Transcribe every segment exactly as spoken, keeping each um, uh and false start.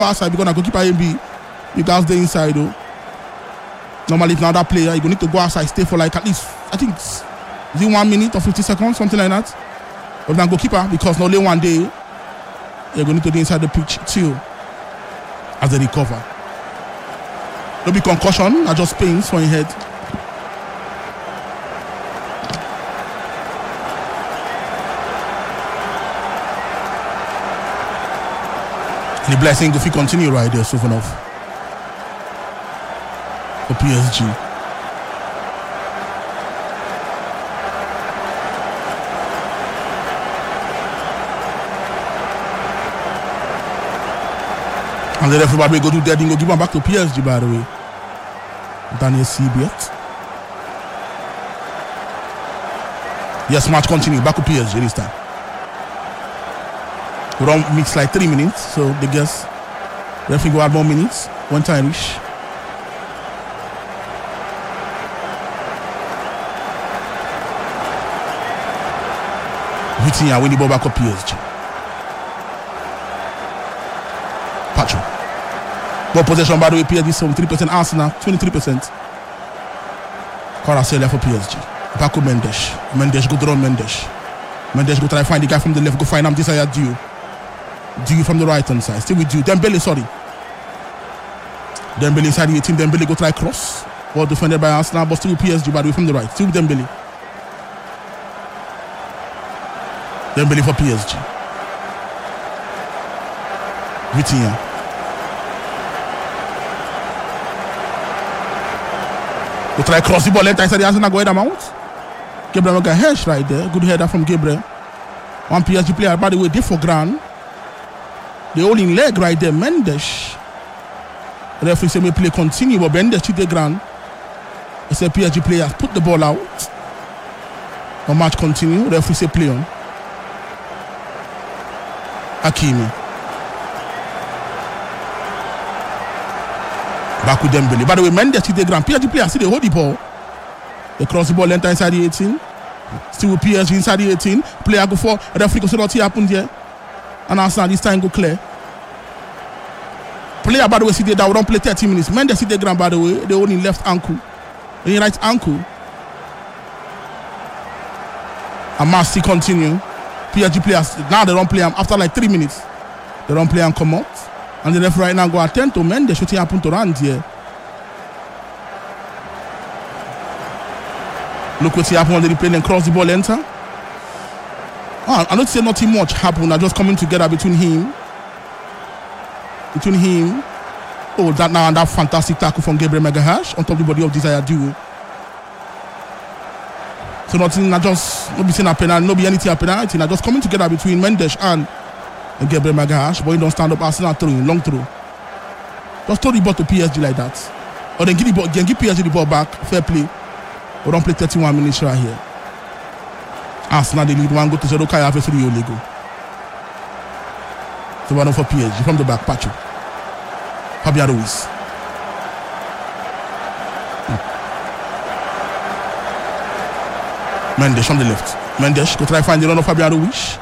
outside because I go keep A and B. You guys stay inside though. Normally, if another player, you go need to go outside, stay for like at least I think it's, is it one minute or fifty seconds, something like that. But now goalkeeper because not only one day you're going to do inside the pitch too as they recover. No be concussion, I just pains for your head. And the blessing if you continue right there, Sofanov. For P S G. And the referee probably go to there, then go give him back to P S G by the way. Daniel Siebert. Yes, match continue. Back to P S G this time. We don't mix like three minutes, so they guess referee go add more minutes. One time reach. Vitinha win the ball back to P S G. Pacho. Ball possession by the way, P S G seventy-three percent, Arsenal twenty-three percent. Kvaratskhelia for P S G. Back to Mendes. Mendes go draw Mendes. Mendes go try find the guy from the left, go find him Desire Diou. Diou from the right hand side. Still with Diou. Dembele, sorry. Dembele inside the eighteen. Dembele go try cross. Ball defended by Arsenal, but still with P S G by the way from the right. Still with Dembele. Dembele for P S G. Vitinha. Go try cross the ball left inside the Arsenal go head amount. Gabriel got hedge right there. Good header from Gabriel. One P S G player by the way, they for ground. The holding leg right there, Mendes. The referee say may play continue, but Mendes to the ground. He said P S G players put the ball out. The match continue. The referee say play on. Hakimi. Back with Dembele. By the way, Mendes to the ground. P S G players see they hold the ball. They cross the ball length inside the eighteen. Still with P S G inside the eighteen. Player go for. The referee go see what happened here. And Arsenal this time go clear. Player by the way see they that we don't play thirty minutes. Mendes see the ground by the way. They hold in left ankle. In right ankle. And match still continue. P S G players now they don't play him after like three minutes. They don't play and come out. And the referee right now go attend to Mendes. What happened to Rand here? Look what happened when they play and cross the ball enter. Oh, I don't say nothing much happened. I just coming together between him. Between him. Oh, that now and that fantastic tackle from Gabriel Magalhaes on top of the body of Desire Diou. So nothing, not just not be saying a penalty, not be anything a penalty. Not just coming together between Mendes and, and Gabriel Magalhaes. But he don't stand up Arsenal throwing, long throw. Just throw the ball to P S G like that. Or then give the ball, then give P S G the ball back. Fair play. We don't play thirty-one minutes right here. Arsenal they lead one go to zero. Kai Havertz to the only go. So one for P S G from the back. Pacho. Fabian Ruiz. Hmm. Mendes from the left. Mendes go try find the run of Fabian Ruiz.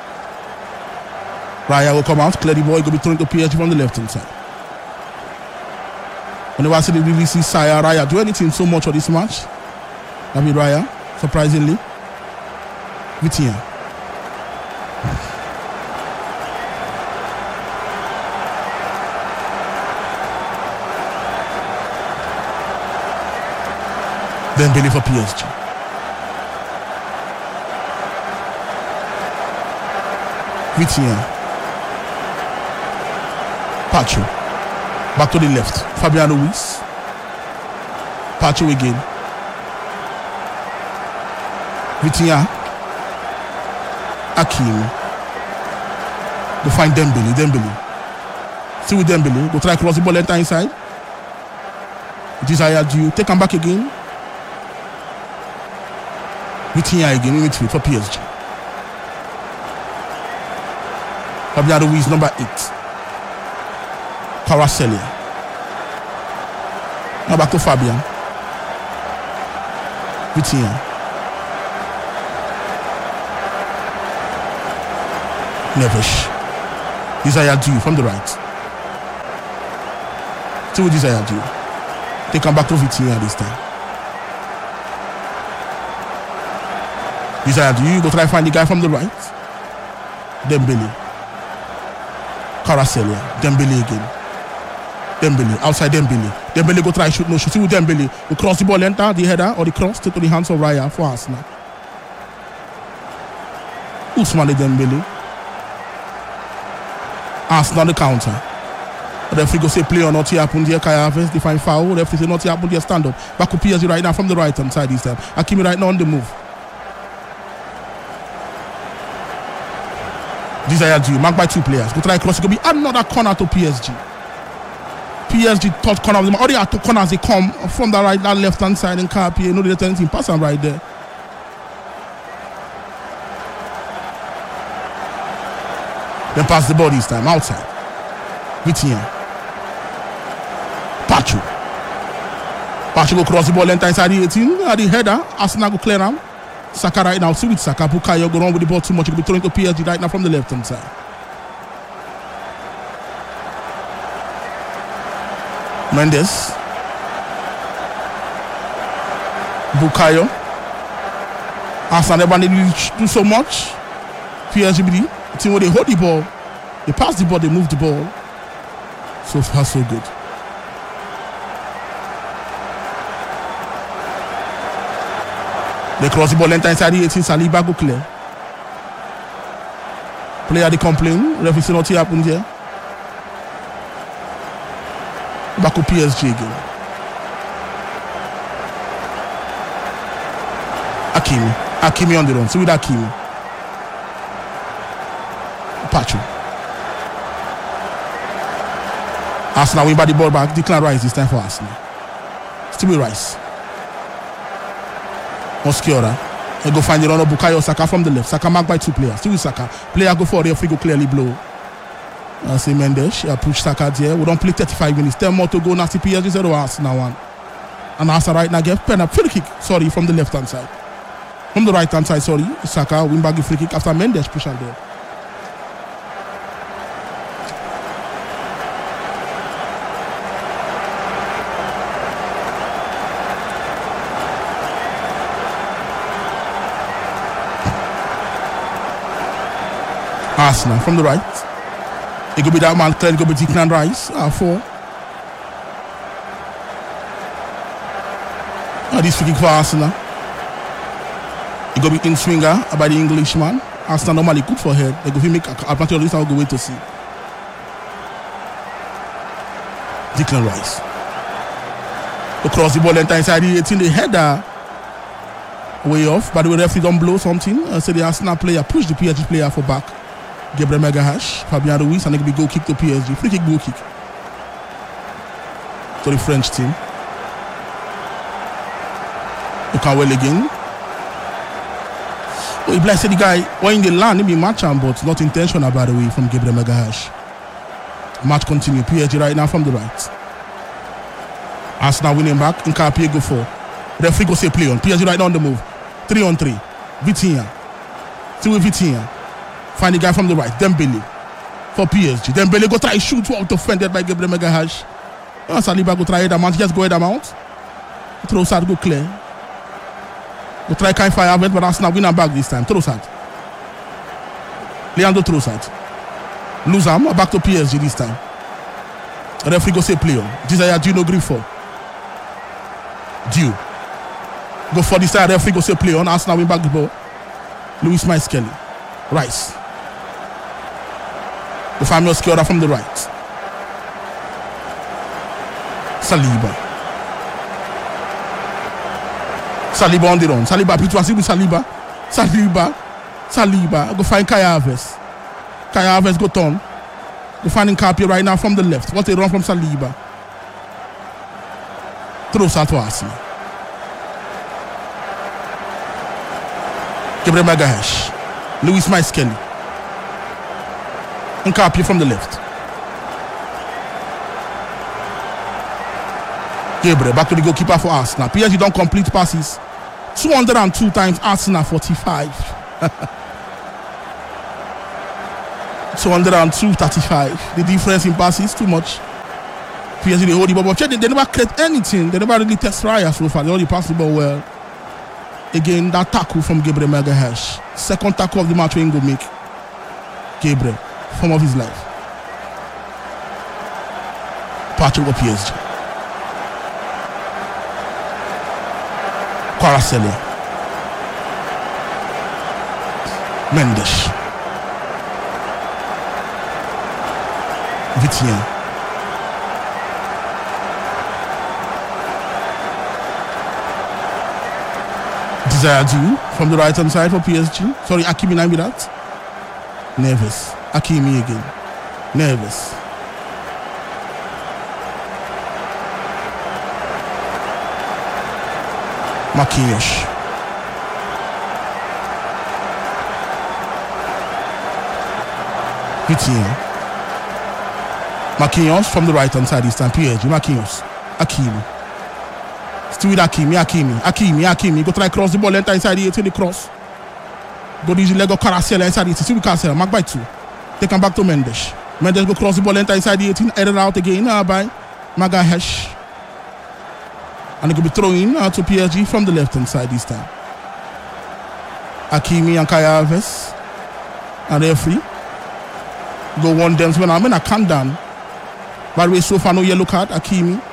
Raya will come out. Clear the ball. He go be thrown to P S G from the left hand side. Whenever I see the B B C Saya Raya do anything so much for this match. David Raya, surprisingly. Vitinha. Dembele for P S G. Vitinha. Pacho. Back to the left. Fabian Ruiz. Pacho again. Vitinha. Hakimi. Go find Dembele. Dembele. See with Dembele. Go try cross the ball enter inside. Desire Diou. Take him back again. Vitinha again in midfield for P S G. Fabian Ruiz number eight. Kvaratskhelia. Now back to Fabian. Vitinha. Neves. Desire Diou from the right. Still with Desire Due. They come back to Vitinha this time. Desire Due, go try find the guy from the right. Dembele. Kvaratskhelia. Dembele again. Dembele. Outside Dembele. Dembele go try shoot. No shoot. Still with Dembele. Go cross the ball, enter the header or the cross to the hands of Raya for Arsenal. Ousmane Dembele. Arsenal the counter. The referee go say play or not here happen there. Kai Havertz define foul. The referee say not here happen there. Stand up. Back to P S G right now from the right hand side this time. Hakimi right now on the move. Desire Due, marked by two players. Go try cross. It could be another corner to P S G. P S G third corner of them. All the other corners they come from the right, that left hand side in K P A. You know the tendency pass them right there. Then pass the ball this time outside. Vitinha. Pacho. Pacho go cross the ball enter inside the eighteen. At the header, Arsenal go clear him. Saka right now, see with Saka. Bukayo go on with the ball too much. He'll be throwing to P S G right now from the left hand side. Mendes. Bukayo. Arsenal never need to do so much. P S G, the team where they hold the ball, they pass the ball, they move the ball. So far, so good. They cross the ball enter inside the eighteen. Saliba go clear. Player they complain. Referee say nothing happened here. Back to P S G again. Hakimi. Hakimi on the run. See with Hakimi. Pacho. Arsenal win by the ball back. Declan Rice this time for Arsenal. Still with Rice. Mosquera. They go find the run of Bukayo Saka from the left. Saka marked by two players. Still with Saka. Player go for the referee go clearly blow. I see Mendes. I push Saka there. We don't play thirty-five minutes. ten more to go. Now see P S G zero Arsenal one. And Arsenal right now get pen up. Free kick. Sorry, from the left hand side. From the right hand side, sorry. Saka win back the free kick after Mendes push out there. Arsenal from the right. It could be that man clear, it could be Declan Rice. Ah, four. Ah, this free kick for Arsenal. It could be in swinger by the Englishman. Arsenal normally good for head. They go make advantage of this. I'll go wait to see. Declan Rice. Across the ball enter inside the eighteen. The header way off. By the way, referee don't blow something. I uh, say the Arsenal player push the P S G player for back. Gabriel Magalhaes, Fabian Ruiz, and it could be goal kick to P S G. Free kick, goal kick to the French team. Look how well again. Oh, if I say the guy, when in the land, he be match him, but not intentional, by the way, from Gabriel Magalhaes. Match continue. P S G right now from the right. Arsenal winning back. In K P A go for. Referee go say play on. P S G right now on the move. Three on three. Vitinha. Still with Vitinha. Find the guy from the right. Dembele. For P S G. Dembele go try shoot out defended by Gabriel Magalhaes. Oh, Saliba go try head amount. Just go head amount. Throw side go clear. Go try Kai Havertz, but Arsenal win and back this time. Throw side. Leandro Trossard. Lose him. Back to P S G this time. Referee go say play on. Desire Due no grip for. Due. Go for this time. Referee go say play on. Arsenal win back the ball. Louis Mike Kelly. Rice. The famous Mosquera from the right. Saliba. Saliba on the run. Saliba, Pitwasi with Saliba. Saliba. Saliba. Go find Kai Havertz. Kai Havertz go turn. Go finding K P A right now from the left. What a run from Saliba. Throws out to Arsenal. Gabriel Magalhaes. Louis Mike Kelly. And K P A from the left. Gabriel back to the goalkeeper for Arsenal. P S G don't complete passes. two hundred two times, Arsenal forty-five. two hundred two, thirty-five. The difference in passes too much. P S G they hold the ball, but they, they never create anything. They never really test Raya so far. They only pass the ball well. Again, that tackle from Gabriel Magalhaes. Second tackle of the match where he go make. Gabriel, form of his life. Patrick with P S G. Kvaratskhelia. Mendes. Vitinha. Desire do from the right hand side for P S G. Sorry, Hakimi nine with that. Neves. Hakimi again. Neves. Marquinhos. Vitinha. Marquinhos from the right hand side this time. P S G. Marquinhos. Hakimi. Still with Hakimi. Hakimi. Hakimi. Hakimi. Go try cross the ball. Enter inside the eighteen. The cross. Go to the leg of Kvaratskhelia inside the eighteen. Still with Kvaratskhelia. Mark by two. Take him back to Mendes. Mendes go cross the ball. Enter inside the eighteen. Headed out again uh, by Magalhaes. And it could be throwing uh, to P S G from the left hand side this time. Hakimi and Kai Havertz. And they're free. Go one dance when I'm in a calm down. By the way, so far no yellow card. Hakimi.